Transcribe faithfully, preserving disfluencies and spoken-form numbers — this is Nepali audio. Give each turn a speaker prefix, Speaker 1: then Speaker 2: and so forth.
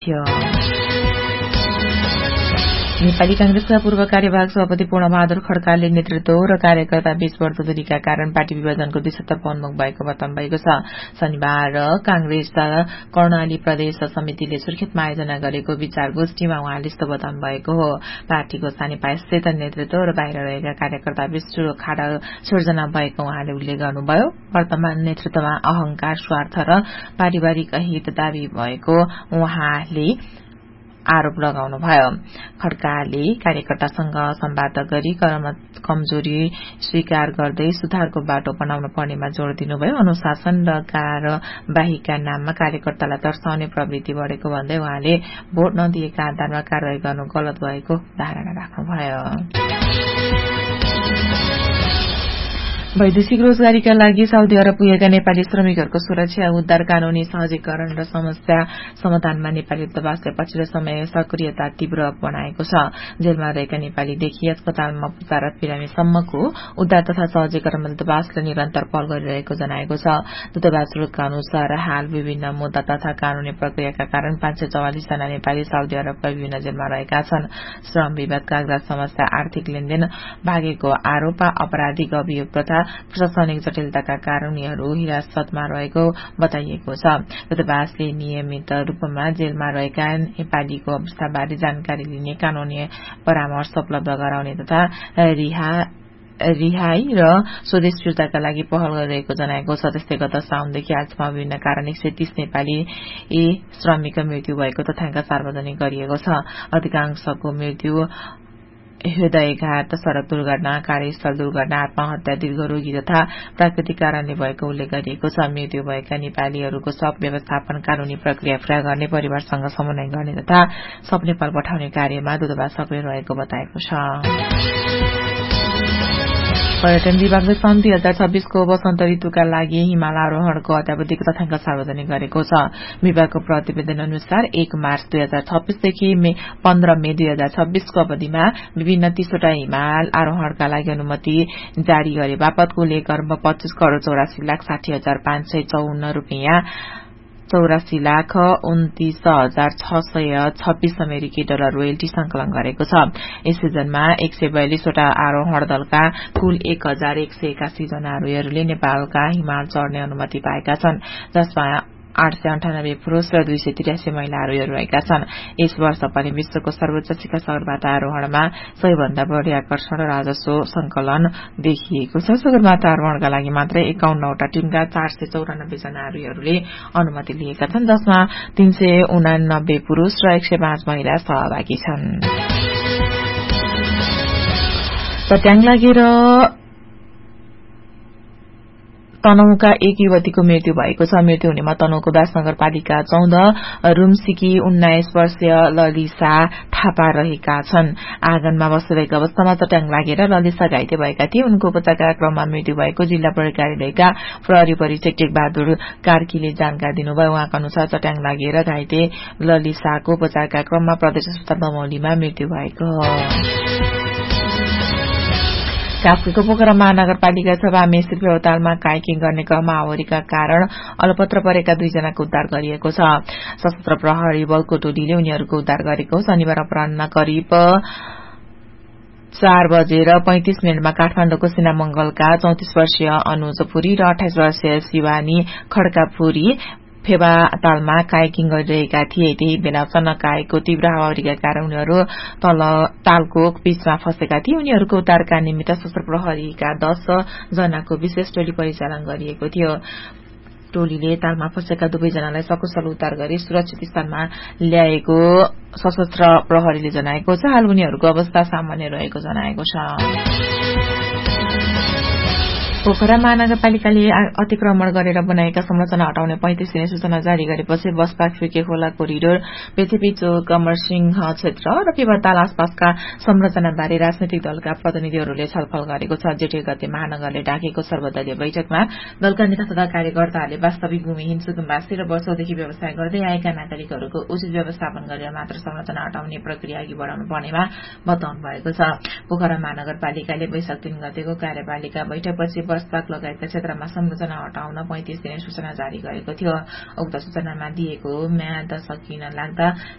Speaker 1: थियो। नेपाली कांग्रेसका पूर्व कार्यवाहक सभापति पूर्णबहादुर खड्काले नेतृत्व र कार्यकर्ता बीच बढ़दो दूरीका कारण पार्टी विभाजनको दिशातर्फ उन्मुख भएको बताउनु भएको छ। शनिबार कांग्रेस कर्णाली प्रदेश समितिले सुर्खेतमा आयोजना गरेको विचार गोष्ठीमा उहाँले यस्तो बताउनु भएको हो। पार्टीको सानेपा स्थित नेतृत्व र बाहिर रहेका कार्यकर्ता बीच ठूलो खाडा सिर्जना भएको उहाँले उल्लेख गर्नुभयो। वर्तमान नेतृत्वमा अहंकार, स्वार्थ र पारिवारिक हित दावी भएको उहाँले आरोप लगाउनुभयो। खड्काले कार्यकर्तासँग संवाद गरी कमजोरी स्वीकार गर्दै सुधारको बाटो बनाउन पर्नेमा जोड़ दिनुभयो। अनुशासन र कार्यवाहीका नाममा कार्यकर्तालाई तर्साउने प्रवृत्ति बढ़ेको भन्दै उहाँले भोट नदिएका आधारमा कारवाही गर्नु गलत भएको धारणा राख्नुभयो। वैदेशिक रोजगारीका लागि साउदी अरब पुगेका नेपाली श्रमिकहरूको सुरक्षा उद्धार, कानूनी सहजीकरण र समस्या समाधानमा नेपाली दूतावासले पछिल्लो समय सक्रियता तीव्र बनाएको छ। जेलमा रहेका नेपालीदेखि अस्पतालमा उपचार बिरामीसम्मको उद्धार तथा सहजीकरणमा दूतावासले निरन्तर पहल गरिरहेको जनाएको छ। दूतावासका अनुसार हाल विभिन्न मुद्दा तथा कानूनी प्रक्रियाका कारण पाँच सय चौवालिस जना नेपाली साउदी अरबका विभिन्न जेलमा रहेका छन्। श्रम विवाद, कागजात समस्या, आर्थिक लेनदेन, भागेको आरोप, आपराधिक अभियोग तथा प्रशासनिक जटिलताका कारण उनीहरू हिरासतमा रहेको बताइएको छ। दूतावासले नियमित रूपमा जेलमा रहेका नेपालीको अवस्थाबारे जानकारी लिने, कानूनी परामर्श उपलब्ध गराउने तथा रिहा रिहाई र स्वदेश फिर्ताका लागि पहल गरिरहेको जनाएको छ। त्यस्तै गत साउनदेखि आजसम्म विभिन्न कारण एक सय तीस नेपाली श्रमिकको मृत्यु भएको तथ्याङ्क सार्वजनिक गरिएको छ। अधिकांशको मृत्यु हृदयघात, सड़क दुर्घटना, कार्यस्थल दुर्घटना, आत्महत्या, दीर्घरोगी तथा प्राकृतिक कारणले भएको उल्लेख गरिएको छ। मृत्यु भएका नेपालीहरूको शव व्यवस्थापन, कानूनी प्रक्रिया पूरा गर्ने, परिवारसँग समन्वय गर्ने तथा शव नेपाल पठाउने कार्यमा दूतावास सक्रिय रहेको बताएको छ। पर्यटन विभागले सन् दुई हजार छब्बीसको वसन्त ऋतुका लागि हिमाल आरोहणको अत्यावधिक तथ्याङ्क सार्वजनिक गरेको छ। विभागको प्रतिवेदन अनुसार एक मार्च दुई हजार छब्बीसदेखि पन्ध्र मे दुई हजार छब्बीसको अवधिमा विभिन्न तीसवटा हिमाल आरोहणका लागि अनुमति जारी गरे बापत कुल एक अर्ब पच्चीस करोड़ चौरासी लाख साठी हजार पाँच सय चौन्न रूपियाँ चौरासी लाख उन्तीस हजार छ सय छब्बीस अमेरिकी डलर रोयल्टी संकलन गरेको छ। यस सिजनमा एक सय बयालिसवटा आरोहण दलका कुल एक हजार एक सय एकासी जना आरोहीहरूले नेपालका हिमाल चढ़ने अनुमति पाएका छन्, जसमा आठ सय अन्ठानब्बे पुरूष र दुई सय त्रियासी महिला आरोहीहरू रहेका छन्। यस वर्ष पनि विश्वको सर्वोच्च शिखर सगरमाथा आरोहणमा सबैभन्दा बढ़ी आकर्षण र राजस्व संकलन देखिएको छ। सगरमाथा आरोहणका लागि मात्रै एकाउन्नवटा टीमका चार सय चौरानब्बे जना आरोहीहरूले अनुमति लिएका छन्, जसमा तीन सय उनानब्बे पुरूष र एक सय पाँच महिला सहभागी छन्। चट्याङ लागेर तनहुका एक युवतीको मृत्यु भएको छ। मृत्यु हुनेमा तनहुको दास नगरपालिका चौध रूमसिकी उन्नाइस वर्षीय ललिसा थापा रहेका छन्। आँगनमा बसिरहेको अवस्थामा चट्याङ लागेर ललिसा घाइते भएका थिए। उनको उपचारका क्रममा मृत्यु भएको जिल्ला प्रहरी कार्यालयका प्रहरी परीक्षक टेक बहादुर कार्कीले जानकारी दिनुभयो। उहाँका अनुसार चट्याङ लागेर घाइते ललिसाको उपचारका क्रममा प्रदेश अस्पताल दमौलीमा मृत्यु भएको हो। कास्कीको पोखरा महानगरपालिका सभा मेस्त्री फेवातालमा काइकिङ गर्ने क्रममा आहोरीका कारण अलपत्र परेका दुईजनाको उद्धार गरिएको छ। सशस्त्र प्रहरी बलको टोलीले उनीहरूको उद्धार गरेको शनिबार अपराह्न करिब चार बजेर पैंतिस मिनटमा काठमाण्डुको सिनामंगलका चौतिस वर्षीय अनुज पुरी र अठाइस वर्षीय शिवानी खड्कापुरी फेवातालमा काइकिङ गरिरहेका थिए। त्यही बेला अचानक आएको तीव्र हावाहुरीका कारण उनीहरू तल तालको बीचमा फँसेका थिए। उनीहरूको उद्धारका निमित्त सशस्त्र प्रहरीका दस जनाको विशेष टोली परिचालन गरिएको थियो। टोलीले तालमा फँसेका दुवैजनालाई सकुशल उद्धार गरी सुरक्षित स्थानमा ल्याएको सशस्त्र प्रहरीले जनाएको छ। हाल उनीहरूको अवस्था सामान्य रहेको जनाएको छ। पोखरा महानगरपालिकाले अतिक्रमण गरेर बनाएका संरचना हटाउने पैंतिस दिने सूचना जारी गरेपछि बसपाक फिके खोला कोरिडोर, पृथ्वी चोक, अमरसिंह क्षेत्र र फेवाताल आसपासका संरचनाबारे राजनैतिक दलका प्रतिनिधिहरूले छलफल गरेको छ। जेठे गते महानगरले डाकेको सर्वदलीय बैठकमा दलका नेता तथा कार्यकर्ताहरूले वास्तविक भूमिहीन सुकुम्बासी र वर्षौंदेखि व्यवसाय गर्दै आएका नागरिकहरूको उचित व्यवस्थापन गरेर मात्र संरचना हटाउने प्रक्रिया अघि बढ़ाउनु पर्नेमा बताउनु भएको छ। पोखरा महानगरपालिकाले वैशाख तीन गतेको कार्यपालिका बैठकपछि बसपाक लगायतका क्षेत्रमा संरचना हटाउन पैंतिस दिने सूचना जारी गरेको थियो। उक्त सूचनामा दिएको म्याद सकिन लाग्दा